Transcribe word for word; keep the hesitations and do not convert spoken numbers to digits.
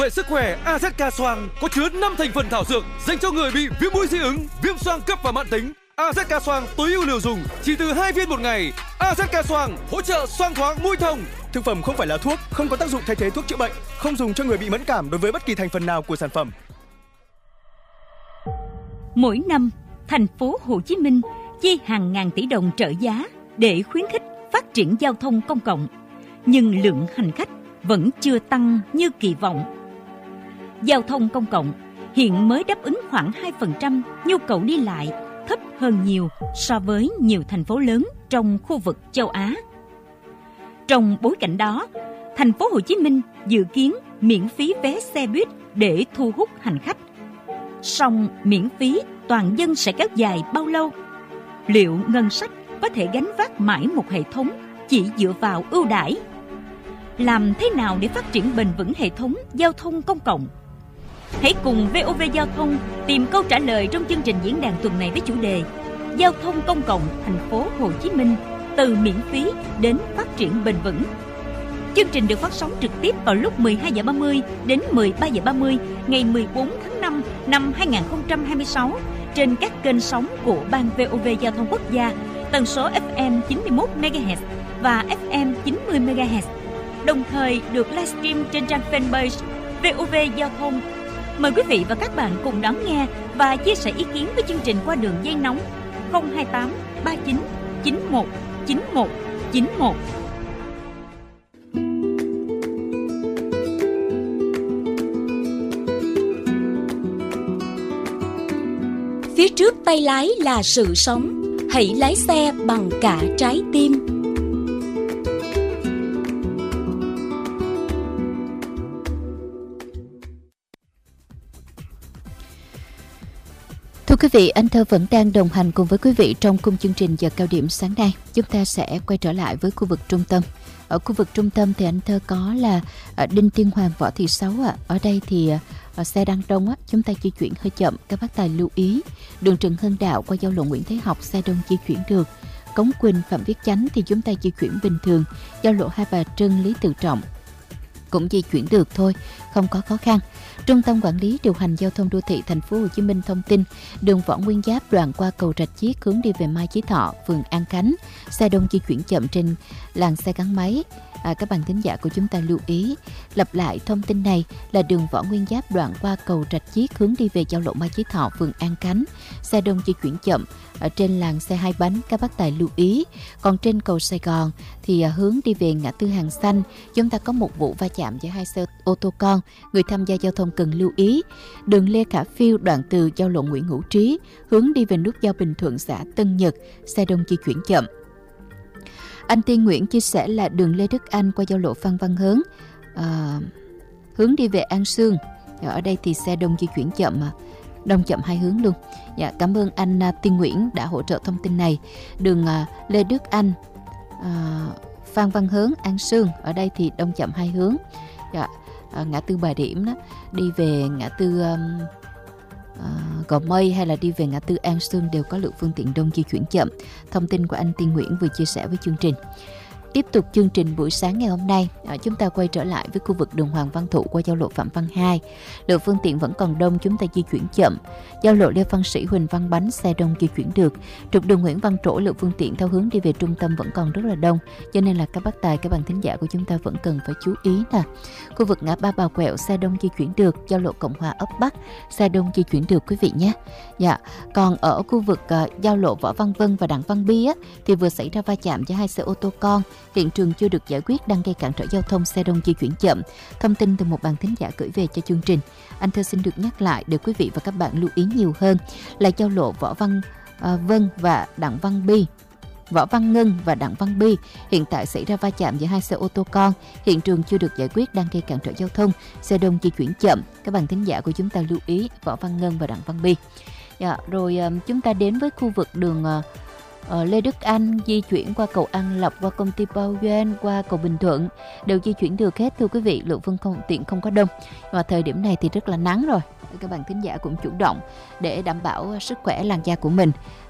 Vệ sức khỏe a zét ca Xoang có chứa năm thành phần thảo dược dành cho người bị viêm mũi dị ứng, viêm xoang cấp và mãn tính. a zét ca Xoang tối ưu liều dùng chỉ từ hai viên một ngày. a zét ca Xoang hỗ trợ xoang thoáng mũi thông. Thực phẩm không phải là thuốc, không có tác dụng thay thế thuốc chữa bệnh, không dùng cho người bị mẫn cảm đối với bất kỳ thành phần nào của sản phẩm. Mỗi năm, thành phố Hồ Chí Minh chi hàng ngàn tỷ đồng trợ giá để khuyến khích phát triển giao thông công cộng, nhưng lượng hành khách vẫn chưa tăng như kỳ vọng. Giao thông công cộng hiện mới đáp ứng khoảng hai phần trăm nhu cầu đi lại, thấp hơn nhiều so với nhiều thành phố lớn trong khu vực châu Á. Trong bối cảnh đó, thành phố Hồ Chí Minh dự kiến miễn phí vé xe buýt để thu hút hành khách. Song miễn phí toàn dân sẽ kéo dài bao lâu? Liệu ngân sách có thể gánh vác mãi một hệ thống chỉ dựa vào ưu đãi? Làm thế nào để phát triển bền vững hệ thống giao thông công cộng? Hãy cùng vê o vê Giao thông tìm câu trả lời trong chương trình diễn đàn tuần này với chủ đề Giao thông công cộng thành phố Hồ Chí Minh từ miễn phí đến phát triển bền vững. Chương trình được phát sóng trực tiếp vào lúc mười hai giờ ba mươi đến mười ba giờ ba mươi ngày mười bốn tháng năm năm hai nghìn không trăm hai mươi sáu trên các kênh sóng của Ban vê o vê Giao thông Quốc gia, tần số ép em chín mươi mốt mê ga héc và ép em chín mươi mê ga héc, đồng thời được livestream trên trang fanpage vê o vê Giao thông. Mời quý vị và các bạn cùng đón nghe và chia sẻ ý kiến với chương trình qua đường dây nóng không hai tám ba chín chín một chín một chín một. Phía trước tay lái là sự sống, hãy lái xe bằng cả trái tim. Thưa quý vị, anh Thơ vẫn đang đồng hành cùng với quý vị trong khung chương trình giờ cao điểm sáng nay. Chúng ta sẽ quay trở lại với khu vực trung tâm. Ở khu vực trung tâm thì anh Thơ có là Đinh Tiên Hoàng, Võ Thị Sáu ạ. Ở đây thì ở xe đang đông á, chúng ta di chuyển hơi chậm, các bác tài lưu ý. Đường Trần Hưng Đạo qua giao lộ Nguyễn Thế Học xe đông di chuyển được. Cống Quỳnh, Phạm Viết Chánh thì chúng ta di chuyển bình thường. Giao lộ Hai Bà Trưng, Lý Tự Trọng cũng di chuyển được thôi, không có khó khăn. Trung tâm Quản lý điều hành giao thông đô thị thành phố Hồ Chí Minh thông tin, đường Võ Nguyên Giáp đoạn qua cầu Rạch Chiếc hướng đi về Mai Chí Thọ, phường An Khánh, xe đông di chuyển chậm trên làn xe gắn máy. À, các bạn thính giả của chúng ta lưu ý. Lặp lại thông tin này là đường Võ Nguyên Giáp đoạn qua cầu Rạch Chiếc hướng đi về giao lộ Mai Chí Thọ, phường An Khánh, xe đông di chuyển chậm ở trên làn xe hai bánh, các bác tài lưu ý. Còn trên cầu Sài Gòn thì à, hướng đi về ngã tư Hàng Xanh, chúng ta có một vụ va chạm giữa hai xe ô tô con, người tham gia giao thông cần lưu ý. Đường Lê Khả Phiêu đoạn từ giao lộ Nguyễn Hữu Trí hướng đi về nút giao Bình Thuận, xã Tân Nhật, xe đông di chuyển chậm. Anh Tiên Nguyễn chia sẻ là đường Lê Đức Anh qua giao lộ Phan Văn Hớn à, hướng đi về An Sương. Ở đây thì xe đông di chuyển chậm mà. Đông chậm hai hướng luôn. Dạ, cảm ơn anh Tiên Nguyễn đã hỗ trợ thông tin này. Đường uh, Lê Đức Anh, uh, Phan Văn Hớn, An Sương, ở đây thì đông chậm hai hướng. Dạ, uh, ngã tư Bà Điểm đó, đi về ngã tư um, uh, Gò Mây hay là đi về ngã tư An Sương đều có lượng phương tiện đông di chuyển chậm. Thông tin của anh Tiên Nguyễn vừa chia sẻ với chương trình. Tiếp tục chương trình buổi sáng ngày hôm nay, à, chúng ta quay trở lại với khu vực đường Hoàng Văn Thụ qua giao lộ Phạm Văn Hai. Lượng phương tiện vẫn còn đông, chúng ta di chuyển chậm. Giao lộ Lê Văn Sĩ, Huỳnh Văn Bánh, xe đông di chuyển được. Trục đường Nguyễn Văn Trỗi, lượng phương tiện theo hướng đi về trung tâm vẫn còn rất là đông, cho nên là các bác tài, các bạn thính giả của chúng ta vẫn cần phải chú ý nè. Khu vực ngã ba Bà Quẹo, xe đông di chuyển được. Giao lộ Cộng Hòa ấp Bắc, xe đông di chuyển được quý vị nhé. Dạ. Còn ở khu vực uh, giao lộ Võ Văn Vân và Đặng Văn Bi á, thì vừa xảy ra va chạm giữa hai xe ô tô con. Hiện trường chưa được giải quyết, đang gây cản trở giao thông, xe đông di chuyển chậm. Thông tin từ một bạn thính giả gửi về cho chương trình. Anh Thơ xin được nhắc lại để quý vị và các bạn lưu ý nhiều hơn là giao lộ Võ Văn uh, Vân và Đặng Văn Bi, Võ Văn Ngân và Đặng Văn Bi hiện tại xảy ra va chạm giữa hai xe ô tô con. Hiện trường chưa được giải quyết, đang gây cản trở giao thông, xe đông di chuyển chậm. Các bạn thính giả của chúng ta lưu ý Võ Văn Ngân và Đặng Văn Bi. Dạ, rồi um, chúng ta đến với khu vực đường uh, Ờ, Lê Đức Anh di chuyển qua cầu An Lập, qua công ty Bao Doan, qua cầu Bình Thuận đều di chuyển được hết thưa quý vị. Lượng phương tiện không có đông và thời điểm này thì rất là nắng rồi, các bạn thính giả cũng chủ động để đảm bảo sức khỏe làn da của mình.